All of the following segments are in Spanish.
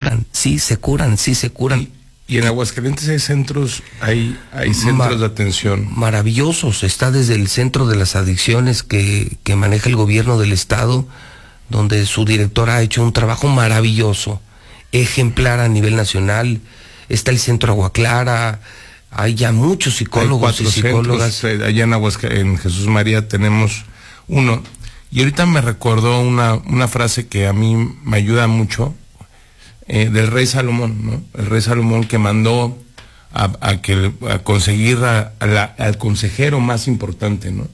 curan, sí se curan. Y en Aguascalientes hay centros de atención maravillosos. Está desde el Centro de las Adicciones que maneja el gobierno del estado, donde su directora ha hecho un trabajo maravilloso, ejemplar a nivel nacional. Está el Centro Agua Clara, hay ya muchos psicólogos y psicólogas. Allá en Jesús María tenemos uno. Y ahorita me recordó una frase que a mí me ayuda mucho, del rey Salomón, ¿no? El rey Salomón que mandó a conseguir al consejero más importante, ¿no?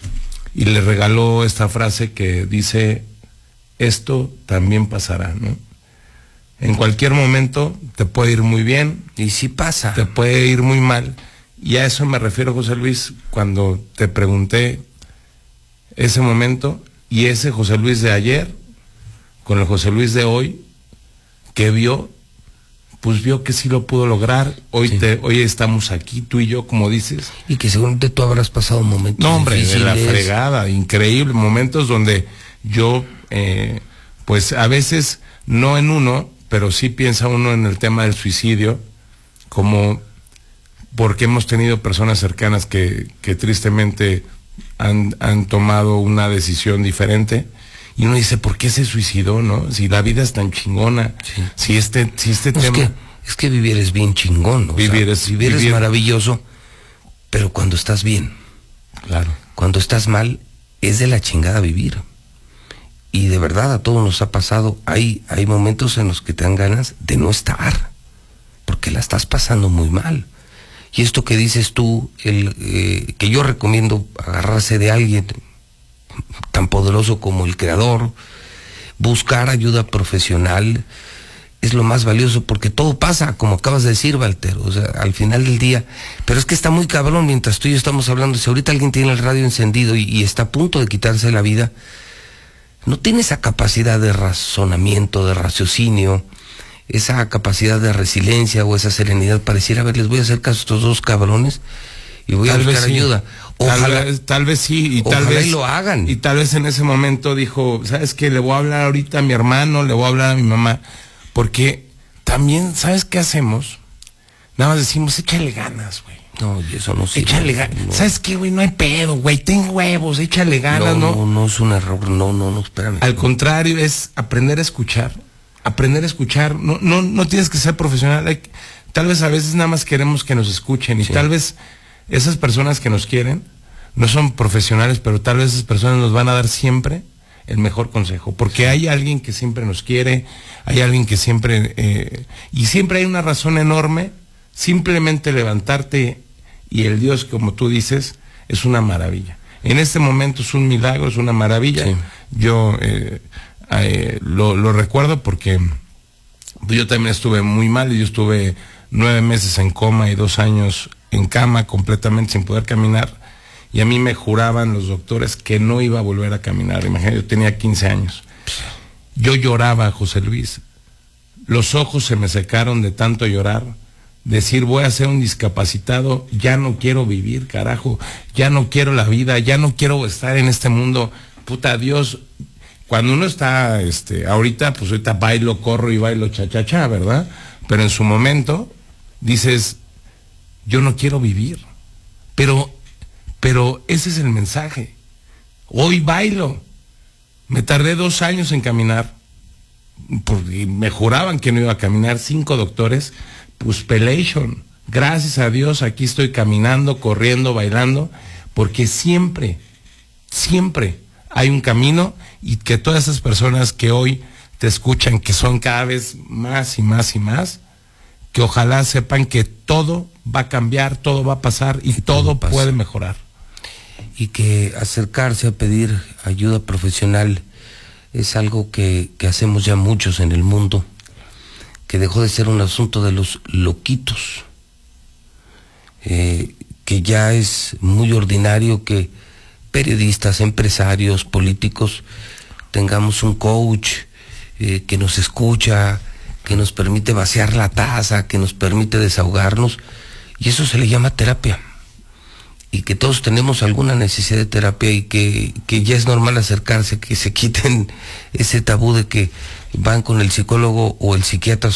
Y le regaló esta frase que dice: esto también pasará, ¿no? En cualquier momento te puede ir muy bien. Y sí pasa. Te puede ir muy mal. Y a eso me refiero, José Luis, cuando te pregunté ese momento, y ese José Luis de ayer con el José Luis de hoy, que vio que sí lo pudo lograr. Hoy estamos aquí, tú y yo, como dices. Y que seguramente tú habrás pasado momentos de la fregada, increíble, momentos donde yo, pues a veces, no en uno, pero sí piensa uno en el tema del suicidio, como porque hemos tenido personas cercanas que tristemente han tomado una decisión diferente. Y uno dice, ¿por qué se suicidó, no? Si la vida es tan chingona. Sí. Si este tema... Es que vivir es bien chingón, ¿no? Vivir es maravilloso, pero cuando estás bien. Claro. Cuando estás mal, es de la chingada vivir. Y de verdad a todos nos ha pasado. Hay momentos en los que te dan ganas de no estar, porque la estás pasando muy mal. Y esto que dices tú, que yo recomiendo agarrarse de alguien tan poderoso como el Creador, buscar ayuda profesional, es lo más valioso, porque todo pasa, como acabas de decir, Walter, o sea, al final del día. Pero es que está muy cabrón, mientras tú y yo estamos hablando, si ahorita alguien tiene el radio encendido y está a punto de quitarse la vida, no tiene esa capacidad de razonamiento, de raciocinio, esa capacidad de resiliencia o esa serenidad para decir, a ver, les voy a hacer caso a estos dos cabrones y voy a buscar ayuda. Ojalá, tal vez sí, y tal vez lo hagan. Y tal vez en ese momento dijo, ¿sabes qué? Le voy a hablar ahorita a mi hermano, le voy a hablar a mi mamá, porque también, ¿sabes qué hacemos? Nada más decimos, échale ganas, güey. No, y eso no sirve. Échale ganas. No. ¿Sabes qué, güey? No hay pedo, güey. Ten huevos, échale ganas, ¿no? No es un error. No, espérame. Al contrario, es aprender a escuchar. No tienes que ser profesional. Tal vez a veces nada más queremos que nos escuchen. Y tal vez esas personas que nos quieren no son profesionales, pero tal vez esas personas nos van a dar siempre el mejor consejo. Porque hay alguien que siempre nos quiere, hay alguien que siempre... y siempre hay una razón enorme. Simplemente levantarte y el Dios, como tú dices, es una maravilla. En este momento es un milagro, es una maravilla. Sí. Yo lo recuerdo porque yo también estuve muy mal. Yo estuve 9 meses en coma y 2 años en cama, completamente sin poder caminar. Y a mí me juraban los doctores que no iba a volver a caminar. Imagínate, yo tenía 15 años. Yo lloraba, José Luis. Los ojos se me secaron de tanto llorar. Decir, voy a ser un discapacitado, ya no quiero vivir, carajo, ya no quiero la vida, ya no quiero estar en este mundo. Puta Dios, cuando uno está, ahorita, pues ahorita bailo, corro y bailo cha-cha-cha, ¿verdad? Pero en su momento, dices, yo no quiero vivir. Pero ese es el mensaje. Hoy bailo. Me tardé 2 años en caminar, porque me juraban que no iba a caminar, 5 doctores. Pues pelation, gracias a Dios aquí estoy caminando, corriendo, bailando, porque siempre hay un camino, y que todas esas personas que hoy te escuchan, que son cada vez más y más y más, que ojalá sepan que todo va a cambiar, todo va a pasar y todo puede mejorar. Y que acercarse a pedir ayuda profesional es algo que hacemos ya muchos en el mundo, que dejó de ser un asunto de los loquitos, que ya es muy ordinario que periodistas, empresarios, políticos tengamos un coach que nos escucha, que nos permite vaciar la taza, que nos permite desahogarnos, y eso se le llama terapia. Y que todos tenemos alguna necesidad de terapia, y que ya es normal acercarse, que se quiten ese tabú de que van con el psicólogo o el psiquiatra